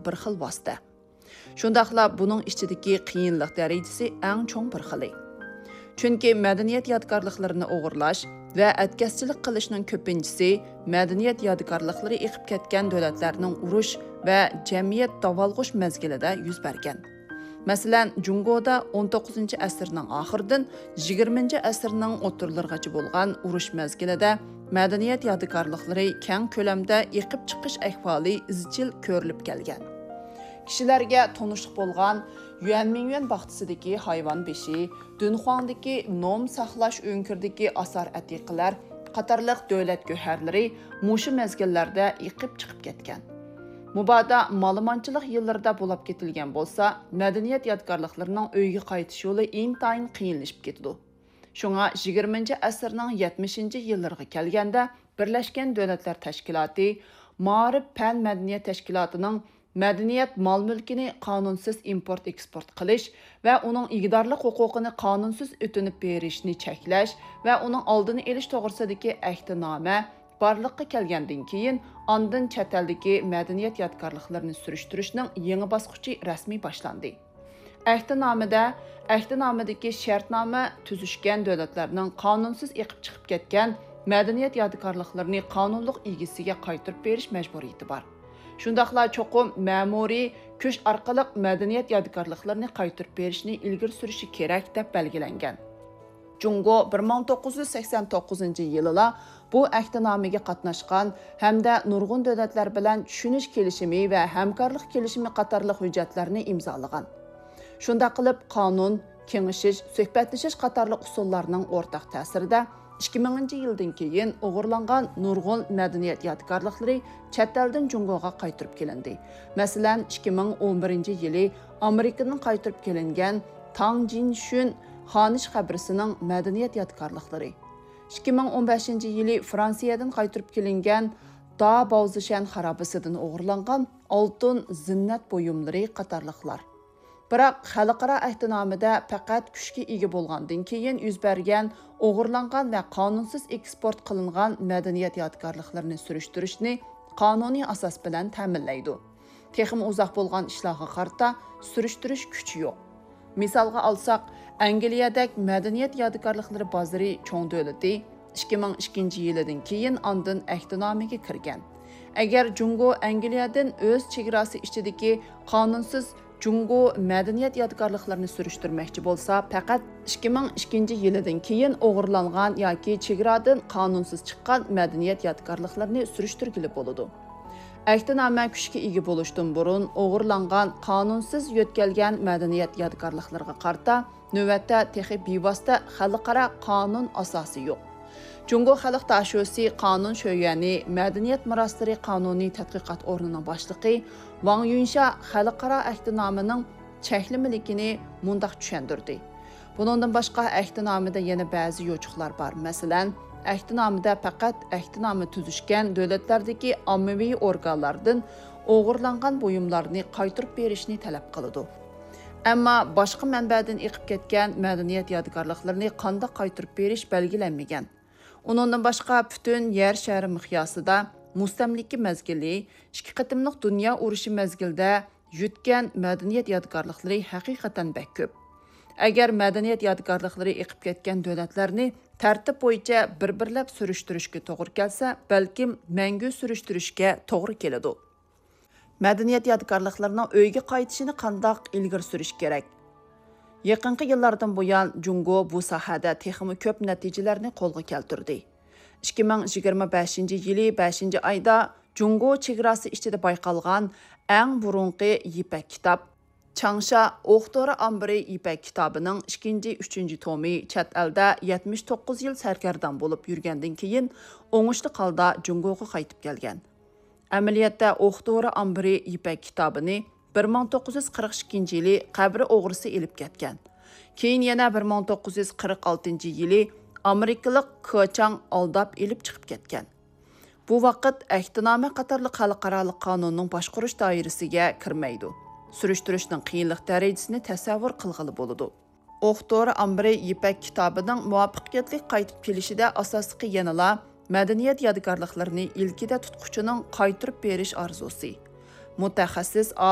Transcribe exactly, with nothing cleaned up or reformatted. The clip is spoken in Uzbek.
bir xil vosita. Shundaqla buning ichidagi qiyinlik darajasi eng cho'ng bir xili. Chunki madaniyat yodgorliklarini o'g'irlash va atkazchilik qilishning ko'pinchisi madaniyat yodgorliklari eqib ketgan davlatlarning urush va jamiyat davolg'ish mezgilida yuz bergan. Masalan, Jungoda o'n to'qqizinchi asrning oxiridan yigirmanchi asrning o'rtalargacha bo'lgan urush mezgilida madaniyat yodgorliklari keng ko'lamda eqib chiqish ahvoli izchil ko'rilib kelgan. Kishilarga tanishliq bo'lgan Yuanmingyuan baxtisidagi hayvon beshi, Dunhuangdagi nom saqlash o'nkirdagi asar atiqalar qatorliq davlat go'harlari mushu mezgillarda eqib chiqib ketgan. Mubada ma'lumotchilik yillarida bo'lib ketilgan bo'lsa, madaniyat yodgorliklarining uyga qaytish yo'li intayin qiyinlashib ketdi. Shunga yigirmanchi asrning yetmishinchi yillarga kelganda Birlashgan Davlatlar Tashkiloti, Ma'rif fan madaniyat tashkilotining madaniyat mol-mulkini qonunsiz import-eksport qilish va uning igdorlik huquqini qonunsiz o'tinib berishni cheklash va uning oldini olish to'g'risidagi ahdnoma barliqqa kelgandan keyin ondan chet eldagi madaniyat yodgorliklarini surishtirishning yangi bosqichi rasmiy boshlandi. Ahdnomada ahdnomadagi shartnoma tuzishgan davlatlarning qonunsiz eqib chiqib ketgan madaniyat yodgorliklarini qonunliq egasiga qaytarib berish majburiyati bor. Shundaqla cho'qim ma'muriy kuch orqali madaniyat yodgorliklarini qaytarib berishni ilgari surishi kerak deb belgilangan. Jungo bir ming to'qqiz yuz sakson to'qqizinchi yilida bu ahdnomaga qatnashgan hamda nurg'un davlatlar bilan tushunish kelishimi va hamkorlik kelishimi qatorliq hujjatlarni imzolagan. Shunda qilib qonun, kengashish, suhbatlashish qatorliq usullarning o'rtaq ta'sirida ikki minginchi yildan keyin o'g'irlangan nurg'un madaniyat yodgorliklari chet eldan Jungoga qaytarib kelindi. Masalan, ikki ming o'n birinchi yili Amerikadan qaytarib kelingan Tang Jinshun Xonish qabrisining madaniyat yodgorliklari, ikki ming o'n beshinchi yili Fransiyadan qaytarib kelingan Da Baozishan xarobasidan o'g'irlangan oltin zinnat buyumlari qatorliqlar. Biroq xalqaro ahdnomada faqat kuchga ega bo'lgandan keyin yuz bergan o'g'irlangan va qonunsiz eksport qilingan madaniyat yodgorliklarini surishtirishni qonuniy asos bilan ta'minlaydi. Texim uzoq bo'lgan ishlarga qarta surishtirish kuchi yo'q. Misolga olsak, Angliyadagi madaniyat yodgorliklari bozori cho'ng davlati ikki ming ikkinchi yildan keyin ondan ahdnomaga kirgan. Agar Jungo Angliyadan o'z chegarasi ichidagi qonunsiz Jungo madaniyat yodgorliklarini surishtirmoqchi bo'lsa, faqat ikki ming ikkinchi yildan keyin o'g'irlangan yoki chegaradan qonunsiz chiqqan madaniyat yodgorliklarini surishtirgili bo'ladi. Ahdnoma kuchga ega bo'lishdan burun o'g'irlangan qonunsiz yo'tkalgan madaniyat yodgorliklariga qarta navbatda texi bevosita xalqaro qonun asosi yo'q. Jungo Xalq Tashosi Qonun Sho'yani Madaniyat Miroslari qonuniy tadqiqot o'rnining boshlig'i Wang Yunsha xalqaro ahdnomaning cheklimiligini mundaq tushuntirdi. Bundan boshqa ahdnomada yana ba'zi yo'chiqlar bor. Masalan, ahdnomada faqat ahdnoma tuzishgan davlatlardagi ommaviy organlardan o'g'irlangan buyumlarni qaytarib berishni talab qiladi. Ammo boshqa manbadan eqib ketgan madaniyat yodgorliklarini qanday qaytarib berish belgilanmagan. Undan boshqa butun yer shari miqyosida mustamlika mezgili, ikki qatimliq dunyo urushi mezgilida yutgan madaniyat yodgorliklari haqiqatan bak ko'p. Agar madaniyat yodgorliklari eqib ketgan davlatlarni tartib bo'yicha bir-birlab surishtirishga to'g'ri kelsa, balkim mangu surishtirishga to'g'ri keladi. Madaniyat yodgorliklarining uyga qaytishini qandoq ilgari surish kerak? Yaqinqi yillardan buyon Jungo bu sohada texmi ko'p natijalarni qo'lga keltirdi. ikki ming yigirma beshinchi yili beshinchi oyda Jungo chegarasi ichida bayqalgan eng burunqi Yipak kitob Changsha O'qdori Ambri Yipak kitobining ikkinchi uchinchi tomi chet elda yetmish to'qqiz yil sarkardan bo'lib yurgandan keyin o'ngishli holda Jungoga qaytib kelgan. Amaliyotda O'qdori Ambri Yipak kitobini bir ming to'qqiz yuz qirq ikkinchi yili qabri o'g'risi elib ketgan. Keyin yana bir ming to'qqiz yuz qirq oltinchi yili Amerikalik Kochang aldab elib chiqib ketgan. Bu vaqt ahdnoma qatorli xalqaro qonunning boshqarish doirasiga kirmaydi. Surishtirishning qiyinlik darajasini tasavvur qilg'ili bo'ladi. O'qdori Ambri Yipak kitobining muvaffaqiyatli qaytib kelishida asosli yanala madaniyat yodgorliklarini ilkida tutquchining qaytarib berish orzusi. Mutaxassis